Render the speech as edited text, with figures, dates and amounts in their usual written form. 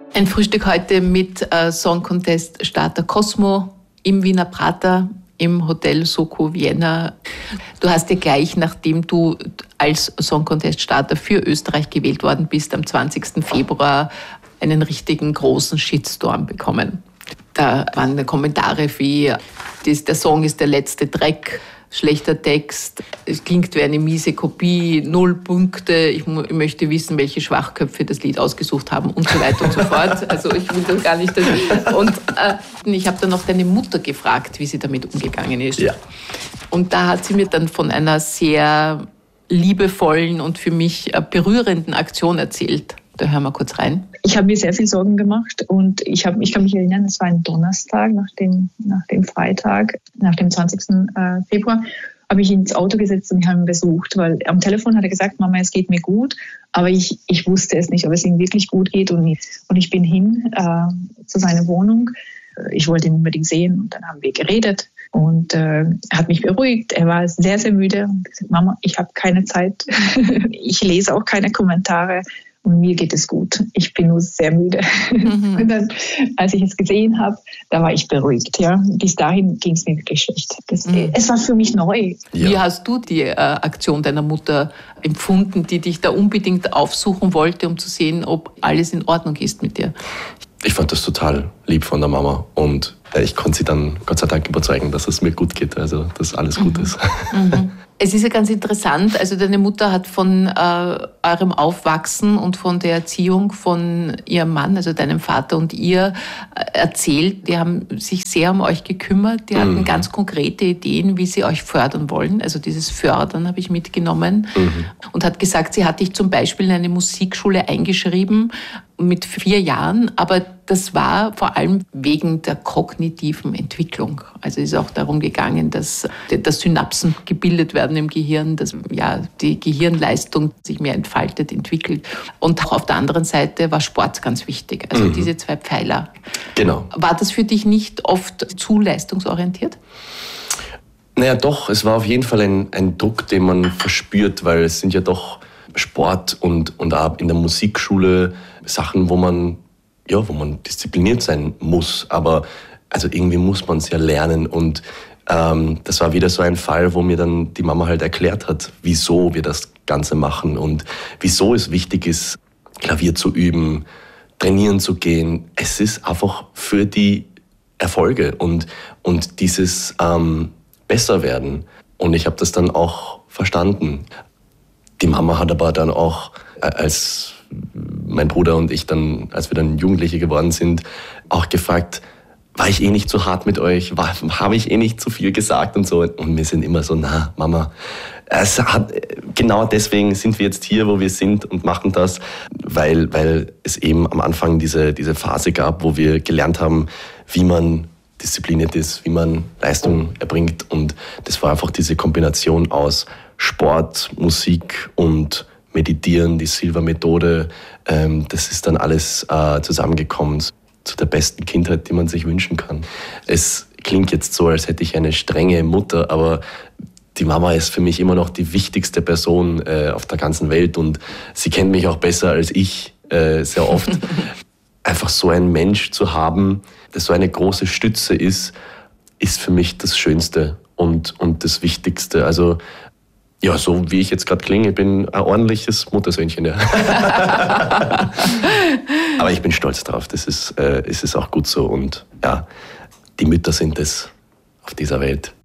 Ein Frühstück heute mit Song Contest Starter Cosmo im Wiener Prater im Hotel Soko Vienna. Du hast ja gleich, nachdem du als Song Contest Starter für Österreich gewählt worden bist, am 20. Februar einen richtigen großen Shitstorm bekommen. Da waren Kommentare wie, der Song ist der letzte Dreck, schlechter Text, es klingt wie eine miese Kopie, 0 Punkte, ich möchte wissen, welche Schwachköpfe das Lied ausgesucht haben und so weiter und so fort. Also ich will das gar nicht. Und ich habe dann auch deine Mutter gefragt, wie sie damit umgegangen ist. Ja. Und da hat sie mir dann von einer sehr liebevollen und für mich berührenden Aktion erzählt. Da hören wir kurz rein. Ich habe mir sehr viel Sorgen gemacht und ich kann mich erinnern, es war ein Donnerstag nach dem Freitag, nach dem 20. Februar, habe ich ihn ins Auto gesetzt und ich habe ihn besucht, weil am Telefon hat er gesagt, Mama, es geht mir gut, aber ich wusste es nicht, ob es ihm wirklich gut geht und ich bin hin zu seiner Wohnung. Ich wollte ihn unbedingt sehen und dann haben wir geredet und er hat mich beruhigt. Er war sehr, sehr müde und gesagt, Mama, ich habe keine Zeit, ich lese auch keine Kommentare. Und mir geht es gut. Ich bin nur sehr müde. Mhm. Und dann, als ich es gesehen habe, da war ich beruhigt. Ja. Bis dahin ging es mir wirklich schlecht. Es war für mich neu. Ja. Wie hast du die Aktion deiner Mutter empfunden, die dich da unbedingt aufsuchen wollte, um zu sehen, ob alles in Ordnung ist mit dir? Ich fand das total lieb von der Mama. Und ich konnte sie dann Gott sei Dank überzeugen, dass es mir gut geht, also dass alles gut ist. Mhm. Es ist ja ganz interessant, also deine Mutter hat von eurem Aufwachsen und von der Erziehung von ihrem Mann, also deinem Vater und ihr, erzählt. Die haben sich sehr um euch gekümmert, die hatten ganz konkrete Ideen, wie sie euch fördern wollen. Also dieses Fördern habe ich mitgenommen und hat gesagt, sie hat dich zum Beispiel in eine Musikschule eingeschrieben mit 4 Jahren, aber das war vor allem wegen der kognitiven Entwicklung. Also es ist auch darum gegangen, dass Synapsen gebildet werden im Gehirn, dass die Gehirnleistung sich mehr entfaltet, entwickelt. Und auch auf der anderen Seite war Sport ganz wichtig. Also diese 2 Pfeiler. Genau. War das für dich nicht oft zu leistungsorientiert? Naja, doch. Es war auf jeden Fall ein Druck, den man verspürt, weil es sind ja doch Sport und auch in der Musikschule Sachen, wo man diszipliniert sein muss, aber also irgendwie muss man es ja lernen und das war wieder so ein Fall, wo mir dann die Mama halt erklärt hat, wieso wir das Ganze machen und wieso es wichtig ist, Klavier zu üben, trainieren zu gehen. Es ist einfach für die Erfolge und dieses Besserwerden. Und ich habe das dann auch verstanden. Die Mama hat aber dann auch, als mein Bruder und ich dann, als wir dann Jugendliche geworden sind, auch gefragt, war ich eh nicht zu hart mit euch? Habe ich eh nicht zu viel gesagt und so? Und wir sind immer so, na, Mama, genau deswegen sind wir jetzt hier, wo wir sind und machen das, weil es eben am Anfang diese Phase gab, wo wir gelernt haben, wie man diszipliniert ist, wie man Leistung erbringt. Und das war einfach diese Kombination aus Sport, Musik und Meditieren, die Silva-Methode. Das ist dann alles zusammengekommen zu der besten Kindheit, die man sich wünschen kann. Es klingt jetzt so, als hätte ich eine strenge Mutter, aber die Mama ist für mich immer noch die wichtigste Person auf der ganzen Welt und sie kennt mich auch besser als ich sehr oft. Einfach so ein Mensch zu haben, der so eine große Stütze ist für mich das Schönste und das Wichtigste. Also ja, so wie ich jetzt gerade klinge, ich bin ein ordentliches Muttersöhnchen, ja. Aber ich bin stolz drauf, es ist auch gut so und ja, die Mütter sind es auf dieser Welt.